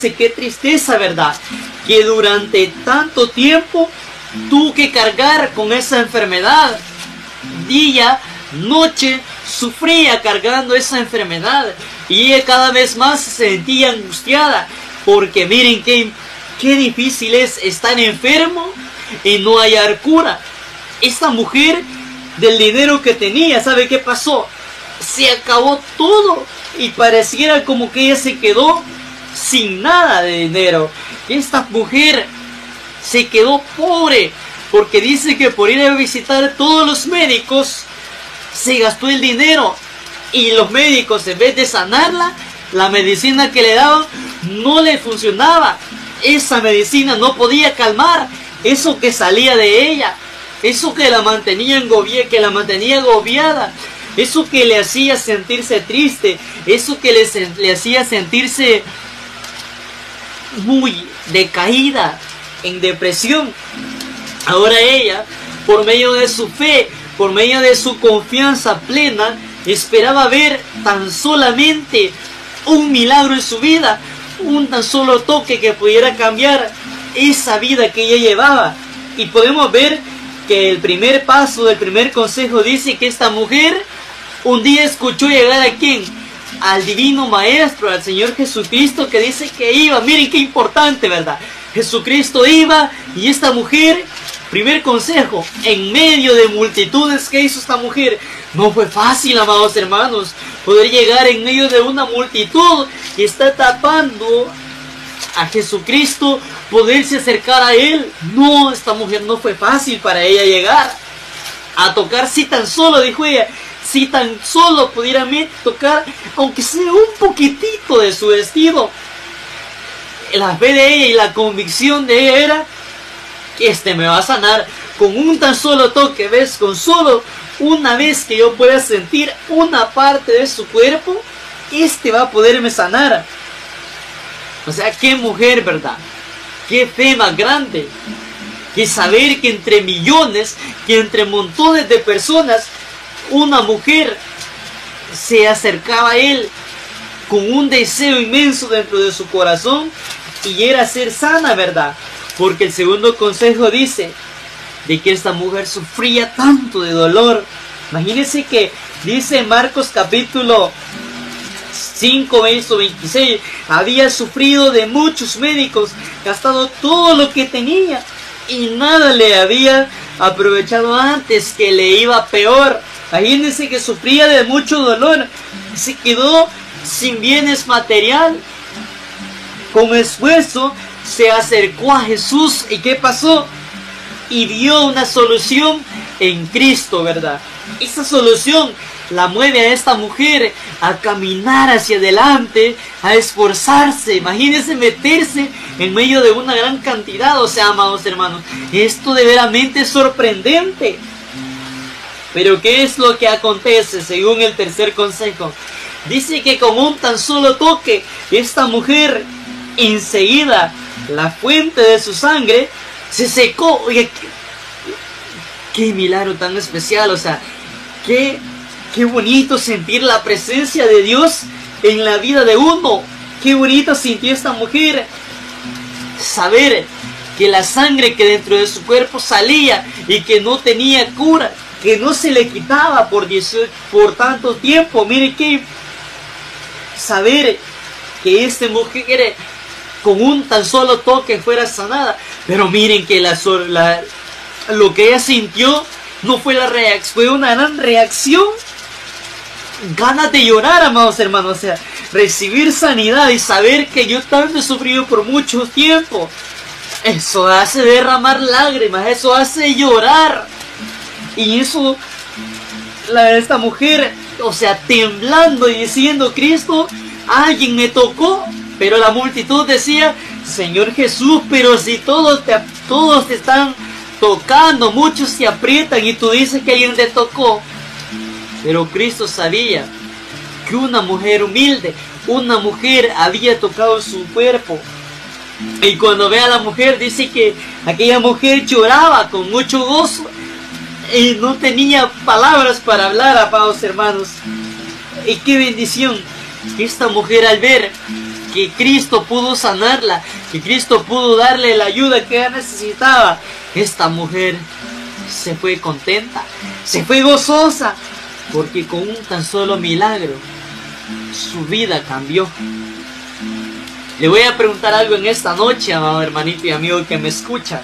Qué tristeza, ¿verdad? Que durante tanto tiempo tuvo que cargar con esa enfermedad. Día, noche, sufría cargando esa enfermedad. Y ella cada vez más se sentía angustiada. Porque miren qué difícil es estar enfermo y no hallar cura. Esta mujer, del dinero que tenía, ¿sabe qué pasó? Se acabó todo. Y pareciera como que ella se quedó sin nada de dinero. Esta mujer se quedó pobre porque dice que por ir a visitar a todos los médicos se gastó el dinero, y los médicos, en vez de sanarla, la medicina que le daban no le funcionaba. Esa medicina no podía calmar eso que salía de ella, eso que la mantenía agobiada, eso que le hacía sentirse triste, eso que le hacía sentirse muy decaída, en depresión. Ahora ella, por medio de su fe, por medio de su confianza plena, esperaba ver tan solamente un milagro en su vida, un tan solo toque que pudiera cambiar esa vida que ella llevaba. Y podemos ver que el primer paso del primer consejo dice que esta mujer un día escuchó llegar a ¿quién? Al divino maestro, al Señor Jesucristo, que dice que iba. Miren qué importante, ¿verdad? Jesucristo iba, y esta mujer, primer consejo, en medio de multitudes, ¿qué hizo esta mujer? No fue fácil, amados hermanos, poder llegar en medio de una multitud que está tapando a Jesucristo, poderse acercar a Él. No, esta mujer no fue fácil para ella llegar a tocar, si tan solo, dijo ella, si tan solo pudiera tocar, aunque sea un poquitito de su vestido. La fe de ella y la convicción de ella era que me va a sanar con un tan solo toque, ¿ves? Con solo una vez que yo pueda sentir una parte de su cuerpo, va a poderme sanar. O sea, qué mujer, ¿verdad? Qué fe más grande, que saber que entre millones, que entre montones de personas, una mujer se acercaba a Él con un deseo inmenso dentro de su corazón, y era ser sana, ¿verdad? Porque el segundo consejo dice de que esta mujer sufría tanto de dolor. Imagínense que dice Marcos capítulo 5, verso 26, había sufrido de muchos médicos, gastado todo lo que tenía, y nada le había aprovechado antes, que le iba peor. Imagínense que sufría de mucho dolor, se quedó sin bienes material. Con esfuerzo se acercó a Jesús, y ¿qué pasó? Y vio una solución en Cristo, ¿verdad? Esa solución la mueve a esta mujer a caminar hacia adelante, a esforzarse. Imagínense meterse en medio de una gran cantidad. O sea, amados hermanos, esto de veramente es sorprendente. Pero ¿qué es lo que acontece según el tercer consejo? Dice que con un tan solo toque, esta mujer, enseguida, la fuente de su sangre se secó. Oye, qué milagro tan especial. O sea, qué bonito sentir la presencia de Dios en la vida de uno. Qué bonito sintió esta mujer saber que la sangre que dentro de su cuerpo salía y que no tenía cura, que no se le quitaba por tanto tiempo. Mire que saber que esta mujer con un tan solo toque fuera sanada. Pero miren que lo que ella sintió no fue fue una gran reacción. Ganas de llorar, amados hermanos. O sea, recibir sanidad y saber que yo tanto he sufrido por mucho tiempo, eso hace derramar lágrimas, eso hace llorar. Y eso, esta mujer, o sea, temblando y diciendo: Cristo, alguien me tocó. Pero la multitud decía: Señor Jesús, pero si todos te están tocando, muchos te aprietan, y tú dices que alguien te tocó. Pero Cristo sabía que una mujer humilde, una mujer había tocado su cuerpo. Y cuando ve a la mujer, dice que aquella mujer lloraba con mucho gozo y no tenía palabras para hablar, amados hermanos. Y qué bendición que esta mujer, al ver que Cristo pudo sanarla, que Cristo pudo darle la ayuda que ella necesitaba, esta mujer se fue contenta, se fue gozosa, porque con un tan solo milagro su vida cambió. Le voy a preguntar algo en esta noche, amado hermanito y amigo que me escucha.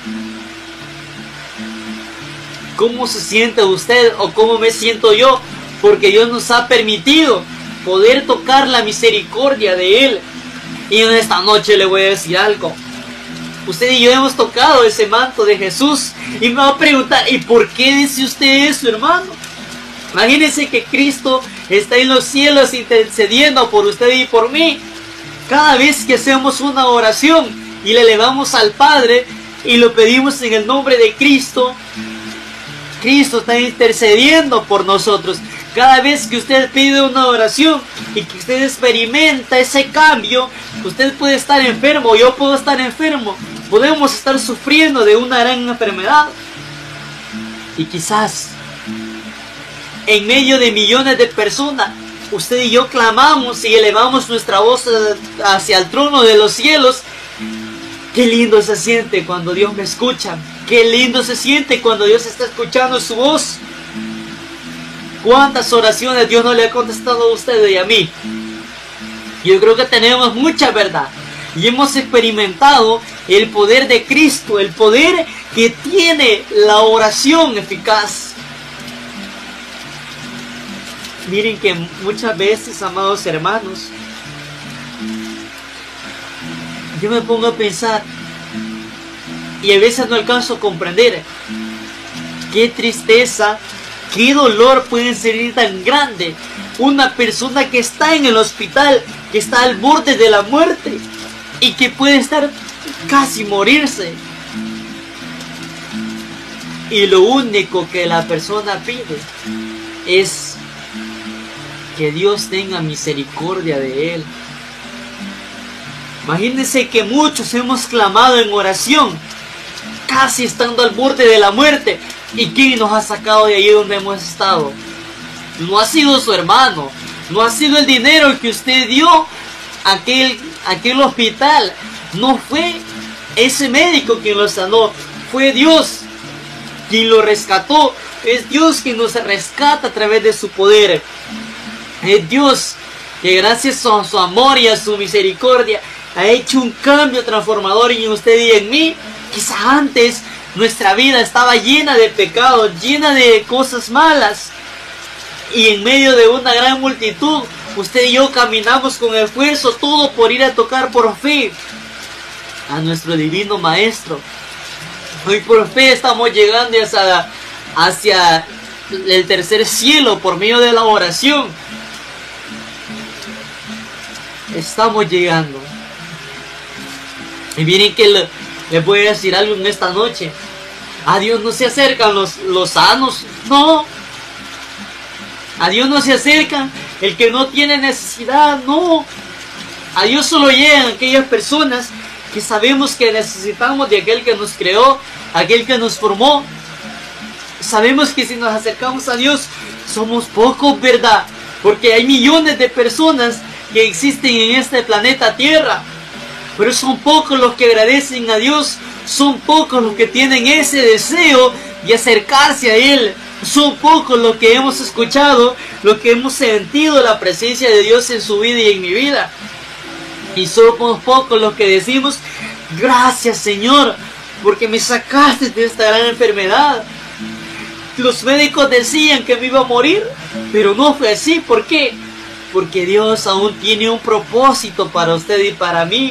¿Cómo se siente usted o cómo me siento yo? Porque Dios nos ha permitido poder tocar la misericordia de Él. Y en esta noche le voy a decir algo. Usted y yo hemos tocado ese manto de Jesús. Y me va a preguntar, ¿y por qué dice usted eso, hermano? Imagínense que Cristo está en los cielos intercediendo por usted y por mí. Cada vez que hacemos una oración y le elevamos al Padre y lo pedimos en el nombre de Cristo, Cristo está intercediendo por nosotros. Cada vez que usted pide una oración y que usted experimenta ese cambio, usted puede estar enfermo, yo puedo estar enfermo, podemos estar sufriendo de una gran enfermedad. Y quizás en medio de millones de personas, usted y yo clamamos y elevamos nuestra voz hacia el trono de los cielos. Qué lindo se siente cuando Dios me escucha. Qué lindo se siente cuando Dios está escuchando su voz. ¿Cuántas oraciones Dios no le ha contestado a usted y a mí? Yo creo que tenemos mucha verdad. Y hemos experimentado el poder de Cristo, el poder que tiene la oración eficaz. Miren que muchas veces, amados hermanos, yo me pongo a pensar y a veces no alcanzo a comprender qué tristeza, qué dolor puede ser tan grande una persona que está en el hospital, que está al borde de la muerte y que puede estar casi morirse. Y lo único que la persona pide es que Dios tenga misericordia de él. Imagínense que muchos hemos clamado en oración, casi estando al borde de la muerte. ¿Y quién nos ha sacado de allí donde hemos estado? No ha sido su hermano, no ha sido el dinero que usted dio a aquel hospital. No fue ese médico quien lo sanó, fue Dios quien lo rescató. Es Dios quien nos rescata a través de su poder. Es Dios que gracias a su amor y a su misericordia ha hecho un cambio transformador en usted y en mí. Quizá antes nuestra vida estaba llena de pecados, llena de cosas malas. Y en medio de una gran multitud, usted y yo caminamos con esfuerzo, todo por ir a tocar por fe a nuestro divino Maestro. Hoy por fe estamos llegando hacia el tercer cielo por medio de la oración. Estamos llegando. Y miren que les voy a decir algo en esta noche. A Dios no se acercan los sanos, no. A Dios no se acercan el que no tiene necesidad, no. A Dios solo llegan aquellas personas que sabemos que necesitamos de aquel que nos creó, aquel que nos formó. Sabemos que si nos acercamos a Dios somos pocos, ¿verdad? Porque hay millones de personas que existen en este planeta Tierra, pero son pocos los que agradecen a Dios, son pocos los que tienen ese deseo de acercarse a Él, son pocos los que hemos escuchado, los que hemos sentido la presencia de Dios en su vida y en mi vida, y somos pocos los que decimos: gracias Señor, porque me sacaste de esta gran enfermedad. Los médicos decían que me iba a morir, pero no fue así. ¿Por qué? Porque Dios aún tiene un propósito para usted y para mí.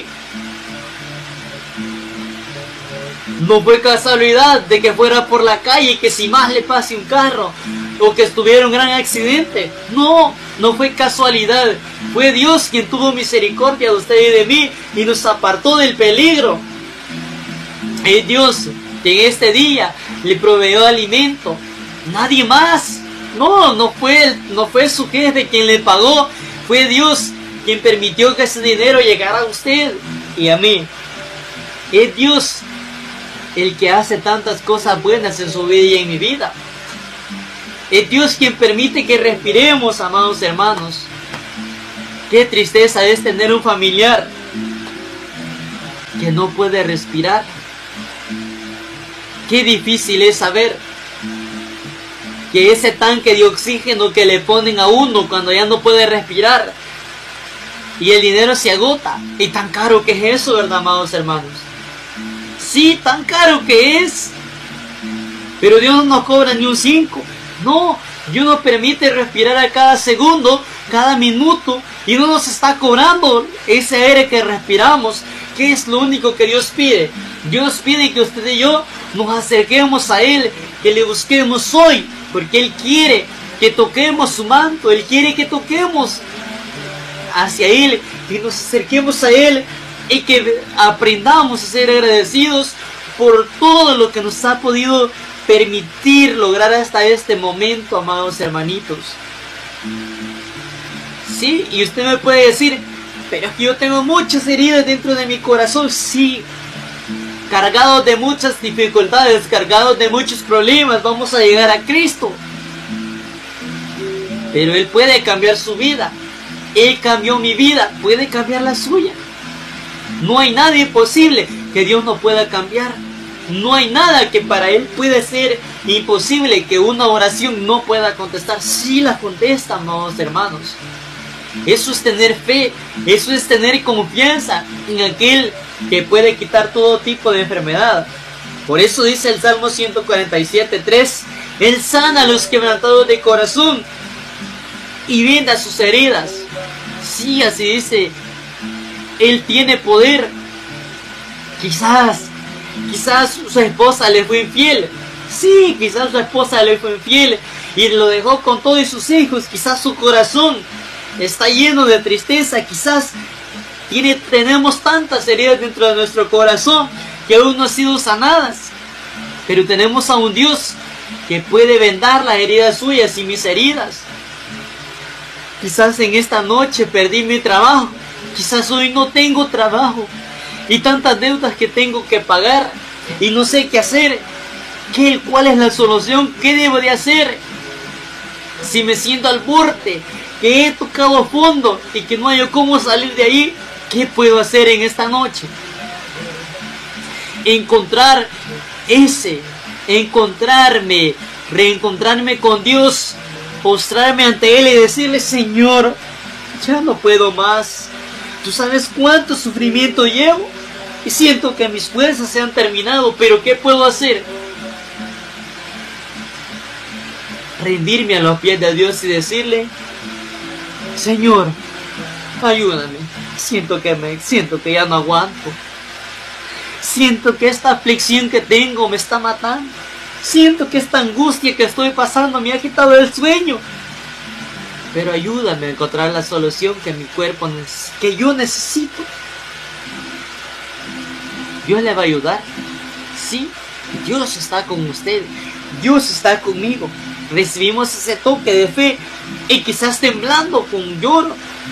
No fue casualidad de que fuera por la calle y que si más le pase un carro o que estuviera un gran accidente. No, no fue casualidad. Fue Dios quien tuvo misericordia de usted y de mí y nos apartó del peligro. Es Dios que en este día le proveyó alimento. Nadie más. No fue su jefe quien le pagó. Fue Dios quien permitió que ese dinero llegara a usted y a mí. Es Dios el que hace tantas cosas buenas en su vida y en mi vida. Es Dios quien permite que respiremos, amados hermanos. Qué tristeza es tener un familiar que no puede respirar. Qué difícil es saber que ese tanque de oxígeno que le ponen a uno cuando ya no puede respirar y el dinero se agota. Y tan caro que es eso, ¿verdad, amados hermanos? Sí, tan caro que es. Pero Dios no nos cobra ni un 5. No, Dios nos permite respirar a cada segundo, cada minuto, y no nos está cobrando ese aire que respiramos, que es lo único que Dios pide. Dios pide que usted y yo nos acerquemos a Él, que le busquemos hoy, porque Él quiere que toquemos su manto, Él quiere que toquemos hacia Él, que nos acerquemos a Él y que aprendamos a ser agradecidos por todo lo que nos ha podido permitir lograr hasta este momento, amados hermanitos. Sí, y usted me puede decir, pero es que yo tengo muchas heridas dentro de mi corazón. Sí, cargados de muchas dificultades, cargados de muchos problemas, vamos a llegar a Cristo. Pero Él puede cambiar su vida. Él cambió mi vida, puede cambiar la suya. No hay nada imposible que Dios no pueda cambiar. No hay nada que para Él puede ser imposible, que una oración no pueda contestar. Sí la contesta, amados hermanos. Eso es tener fe, eso es tener confianza en aquel que puede quitar todo tipo de enfermedad. Por eso dice el Salmo 147:3, Él sana a los quebrantados de corazón y venda sus heridas. Sí, así dice, Él tiene poder. Quizás su esposa le fue infiel. Sí, quizás su esposa le fue infiel y lo dejó con todos sus hijos. Quizás su corazón está lleno de tristeza. Quizás tenemos tantas heridas dentro de nuestro corazón que aún no han sido sanadas. Pero tenemos a un Dios que puede vendar las heridas suyas y mis heridas. Quizás en esta noche perdí mi trabajo. Quizás hoy no tengo trabajo. Y tantas deudas que tengo que pagar. Y no sé qué hacer. ¿Cuál es la solución? ¿Qué debo de hacer? Si me siento al borde, que he tocado fondo y que no hay cómo salir de ahí, ¿qué puedo hacer en esta noche? Reencontrarme con Dios, postrarme ante Él y decirle, Señor, ya no puedo más. Tú sabes cuánto sufrimiento llevo y siento que mis fuerzas se han terminado, pero ¿qué puedo hacer? Rendirme a los pies de Dios y decirle, Señor, ayúdame. Siento que ya no aguanto. Siento que esta aflicción que tengo me está matando. Siento que esta angustia que estoy pasando me ha quitado el sueño. Pero ayúdame a encontrar la solución que yo necesito. Dios le va a ayudar. Sí, Dios está con usted. Dios está conmigo. Recibimos ese toque de fe y quizás temblando con lloro.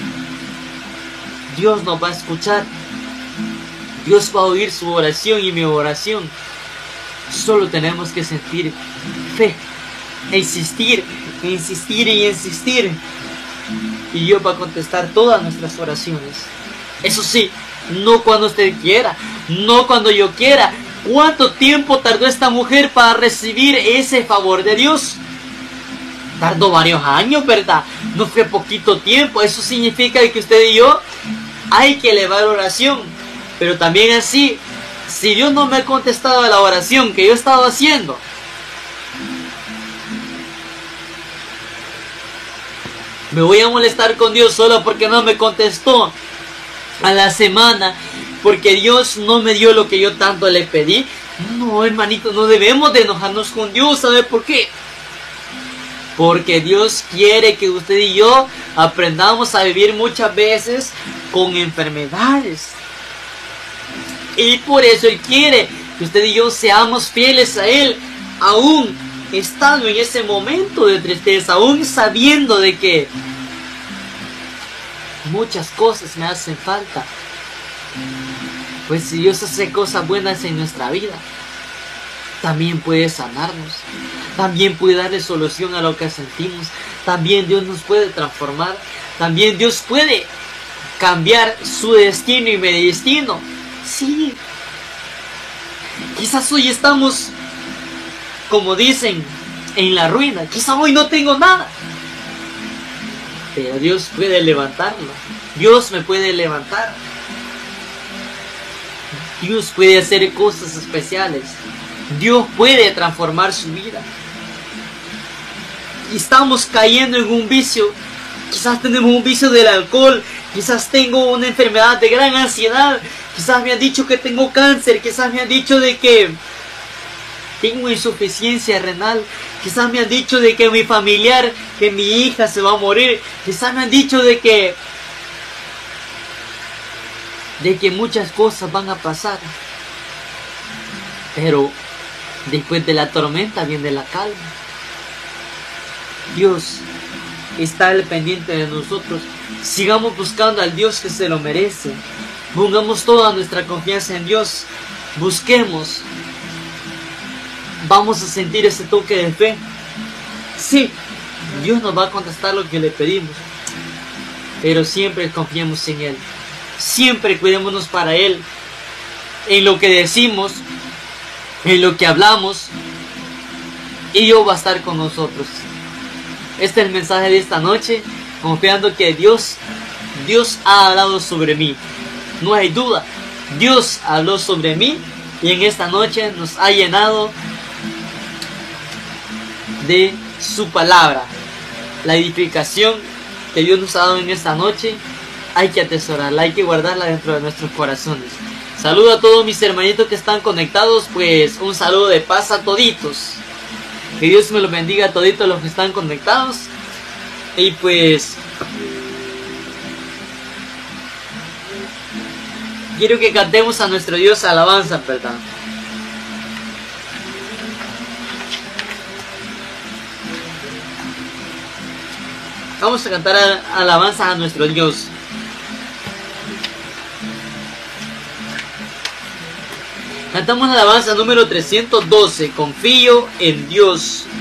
Dios nos va a escuchar. Dios va a oír su oración y mi oración. Solo tenemos que sentir fe, insistir y insistir. Y Dios va a contestar todas nuestras oraciones. Eso sí, no cuando usted quiera, no cuando yo quiera. ¿Cuánto tiempo tardó esta mujer para recibir ese favor de Dios? Tardó varios años, ¿verdad? No fue poquito tiempo. Eso significa que usted y yo hay que elevar oración. Pero también así, si Dios no me ha contestado a la oración que yo he estado haciendo, me voy a molestar con Dios solo porque no me contestó a la semana, porque Dios no me dio lo que yo tanto le pedí. No, hermanito, no debemos de enojarnos con Dios. ¿Sabe por qué? Porque Dios quiere que usted y yo aprendamos a vivir muchas veces con enfermedades. Y por eso Él quiere que usted y yo seamos fieles a Él, aún estando en ese momento de tristeza, aún sabiendo de que muchas cosas me hacen falta. Pues si Dios hace cosas buenas en nuestra vida, también puede sanarnos, también puede darle solución a lo que sentimos, también Dios nos puede transformar, también Dios puede cambiar su destino y mi destino. Sí. Quizás hoy estamos, como dicen, en la ruina. Quizás hoy no tengo nada. Pero Dios puede levantarlo. Dios me puede levantar. Dios puede hacer cosas especiales. Dios puede transformar su vida. Y estamos cayendo en un vicio. Quizás tenemos un vicio del alcohol. Quizás tengo una enfermedad de gran ansiedad. Quizás me han dicho que tengo cáncer. Quizás me han dicho de que tengo insuficiencia renal. Quizás me han dicho de que mi familiar, que mi hija se va a morir. Quizás me han dicho de que muchas cosas van a pasar. Pero después de la tormenta viene la calma. Dios está al pendiente de nosotros. Sigamos buscando al Dios que se lo merece. Pongamos toda nuestra confianza en Dios. Busquemos. Vamos a sentir ese toque de fe. Sí, Dios nos va a contestar lo que le pedimos. Pero siempre confiemos en Él. Siempre cuidémonos para Él. En lo que decimos, en lo que hablamos. Y Dios va a estar con nosotros. Este es el mensaje de esta noche. Confiando que Dios ha hablado sobre mí. No hay duda. Dios habló sobre mí. Y en esta noche nos ha llenado de su palabra. La edificación que Dios nos ha dado en esta noche, hay que atesorarla, hay que guardarla dentro de nuestros corazones. Saludo a todos mis hermanitos que están conectados, pues un saludo de paz a toditos. Que Dios me los bendiga a toditos los que están conectados. Y pues quiero que cantemos a nuestro Dios alabanza, ¿verdad? Vamos a cantar alabanza a nuestro Dios. Cantamos la alabanza número 312. Confío en Dios.